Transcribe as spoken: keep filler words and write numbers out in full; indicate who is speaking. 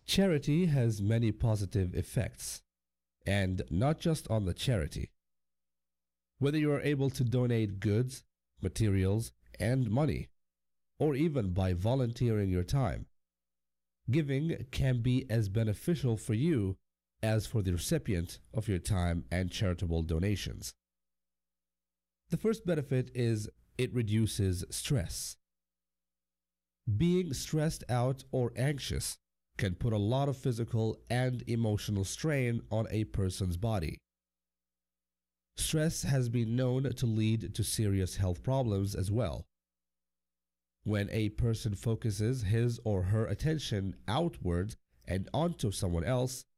Speaker 1: Charity has many positive effects, and not just on the charity. Whether you are able to donate goods, materials, and money, or even by volunteering your time, giving can be as beneficial for you as for the recipient of your time and charitable donations. The first benefit is it reduces stress. Being stressed out or anxious can put a lot of physical and emotional strain on a person's body. Stress has been known to lead to serious health problems as well. When a person focuses his or her attention outward and onto someone else,